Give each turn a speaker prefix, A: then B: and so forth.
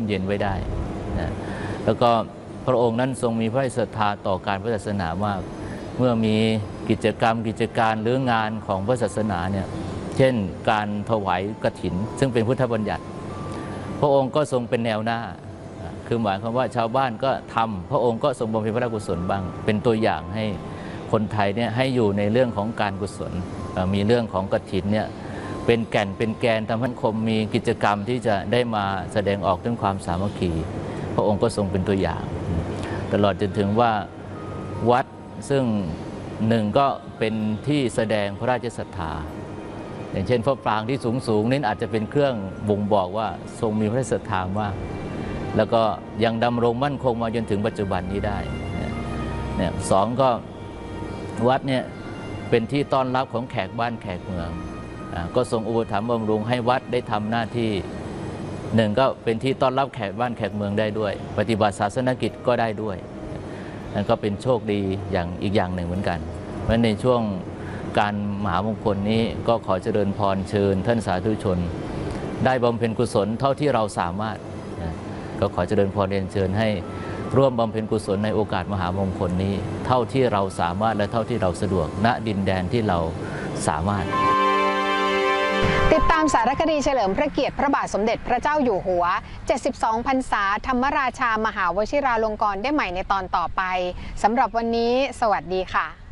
A: เย็นไว้ได้นะแล้วก็พระองค์นั้นทรงมีพระศรัทธาต่อการพระศาสนามากเมื่อมีกิจกรรมกิจการหรืองานของพระศาสนาเนี่ยเช่นการถวายกฐินซึ่งเป็นพุทธบัญญัติพระองค์ก็ทรงเป็นแนวหน้าคือหมายความว่าชาวบ้านก็ทำพระองค์ก็ทรงบำเพ็ญพระกุศลบ้างเป็นตัวอย่างให้คนไทยเนี่ยให้อยู่ในเรื่องของการกุศลมีเรื่องของกฐินเนี่ยเป็นแก่นเป็นแกนทำให้สังคมมีกิจกรรมที่จะได้มาแสดงออกถึงความสามัคคีพระองค์ก็ทรงเป็นตัวอย่างตลอดจนถึงว่าวัดซึ่งหนึ่งก็เป็นที่แสดงพระราชศรัทธาอย่างเช่นพระปรางที่สูงนี่อาจจะเป็นเครื่องบ่งบอกว่าทรงมีพระราชศรัทธามากแล้วก็ยังดำรงมั่นคงมาจนถึงปัจจุบันนี้ได้เนี่ยสองก็วัดเนี่ยเป็นที่ต้อนรับของแขกบ้านแขกเมืองก็ทรงอุปถัมภ์บำรุงให้วัดได้ทำหน้าที่หนึ่งก็เป็นที่ต้อนรับแขกบ้านแขกเมืองได้ด้วยปฏิบัติศาสนกิจก็ได้ด้วยนั่นก็เป็นโชคดีอย่างอีกอย่างหนึ่งเหมือนกันเพราะในช่วงการมหามงคลนี้ก็ขอเจริญพรเชิญท่านสาธุชนได้บำเพ็ญกุศลเท่าที่เราสามารถก็ขอเจริญพรเรียนเชิญให้ร่วมบำเพ็ญกุศลในโอกาสมหามงคลนี้เท่าที่เราสามารถและเท่าที่เราสะดวกณดินแดนที่เราสามารถ
B: ติดตามสารคดีเฉลิมพระเกียรติพระบาทสมเด็จพระเจ้าอยู่หัว72 พรรษาธรรมราชามหาวชิราลงกรณ์ได้ใหม่ในตอนต่อไปสำหรับวันนี้สวัสดีค่ะ